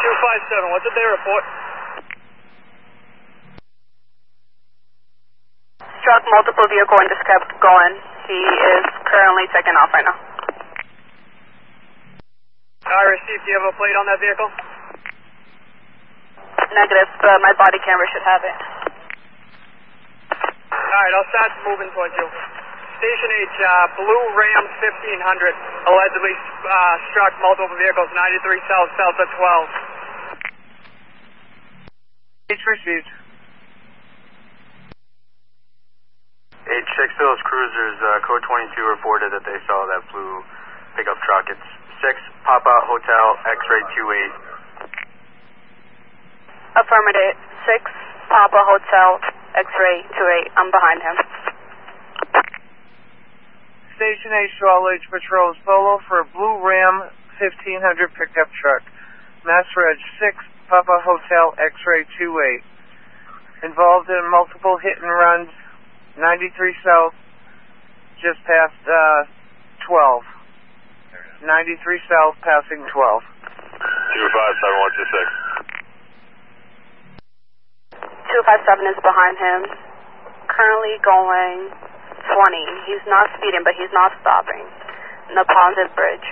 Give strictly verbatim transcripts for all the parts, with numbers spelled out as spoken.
two five seven, what did they report? Struck multiple vehicle and just kept going. He is currently taking off right now. I received. Do you have a plate on that vehicle? Negative, but my body camera should have it. Alright, I'll start moving towards you. Station H, uh, blue Ram fifteen hundred, allegedly uh, struck multiple vehicles, ninety-three South, south of twelve. H received. H six Hills Cruisers, uh, code twenty-two reported that they saw that blue pickup truck. It's six Papa Hotel X-ray two eight. Affirmative. six Papa Hotel X-ray two eight. I'm behind him. Station H to all H patrols. Polo for a blue Ram fifteen hundred pickup truck. Mass Reg six Papa Hotel X-ray two eight. Involved in multiple hit and runs. ninety-three South, just past uh, twelve. ninety-three South, passing twelve. two five seven one two six. two five seven is behind him. Currently going twenty. He's not speeding, but he's not stopping. Neponsit Bridge.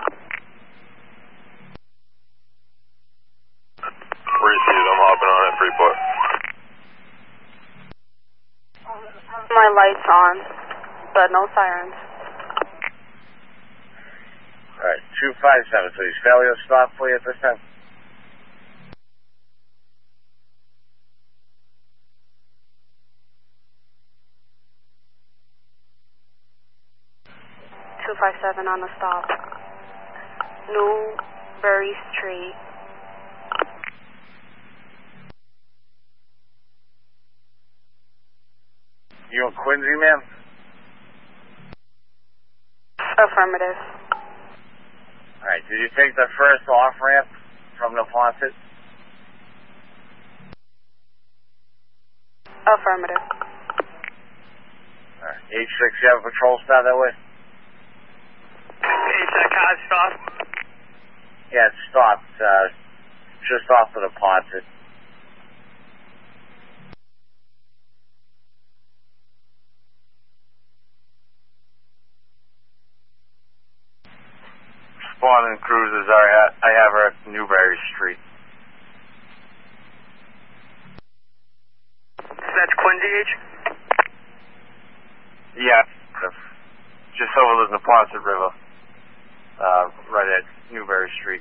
Received, I'm hopping on at Freeport. My lights on, but no sirens. Alright, two five seven, please. Failure to stop for you at this time. two five seven on the stop. Newbury Street. You in Quincy, ma'am? Affirmative. Alright, did you take the first off-ramp from the faucet? Affirmative. Alright, H six, you have a patrol stop that way? H, that car stopped. Yeah, it stopped, uh, just off of the faucet. Spawning cruisers, I I have her at Newbury Street. That's Quincy H? Yeah, just over the Neponset River, uh, right at Newbury Street.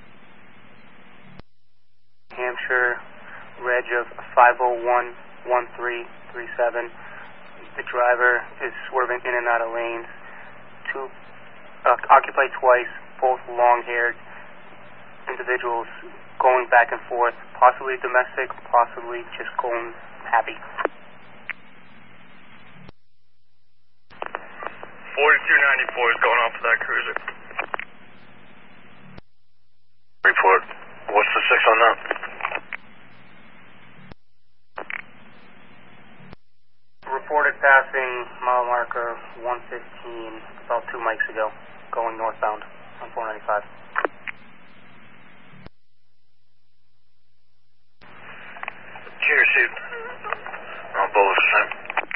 Hampshire, reg of five oh one one three three seven. The driver is swerving in and out of lanes. Two, uh, occupied twice. Both long-haired individuals going back and forth, possibly domestic, possibly just going happy. forty-two ninety-four is going off of that cruiser. Report. What's the six on that? Reported passing mile marker one fifteen about two mics ago, going northbound on four ninety-five. Cheers, shoot. On both same.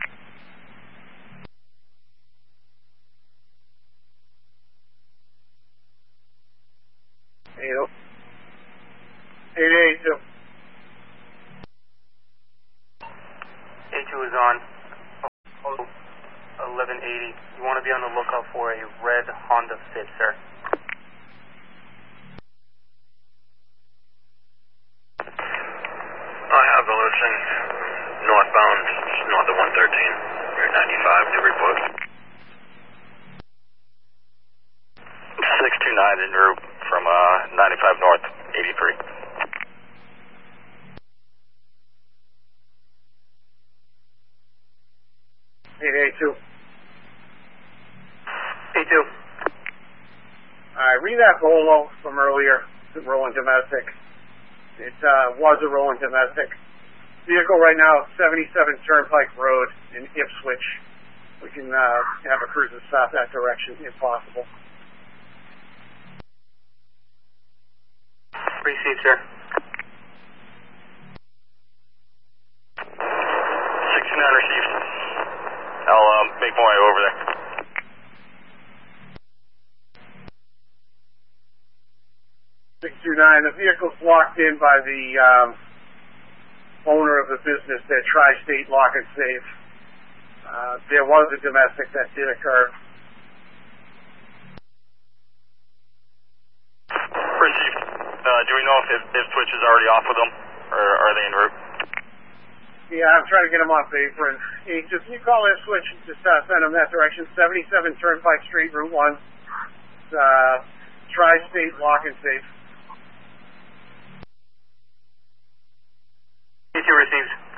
Eight oh. Eight eight two. A two is on. eleven eighty. You want to be on the lookout for a red Honda Fit, sir. I have a listen. Northbound, north of one thirteen. Route ninety-five, new report. six two nine en route from uh, ninety-five north, eighty-three. Eight eight two. A two. Alright, read that Volvo from earlier, the rolling domestic. It uh, was a rolling domestic. Vehicle right now, seventy-seven Turnpike Road in Ipswich. We can uh, have a cruiser stop that direction if possible. Received, sir. sixty-nine received. I'll um, make my way over there. six two nine, the vehicle's locked in by the um, owner of the business, their Tri-State Lock and Safe. Uh, there was a domestic that did occur. Received. Uh, do we know if, if, if Twitch is already off with them, or are they en route? Yeah, I'm trying to get them off apron. Hey, just can you call their switch and just uh, send them that direction? seventy-seven Turnpike Street, Route one. Uh, Tri-State Lock and Safe. E two received.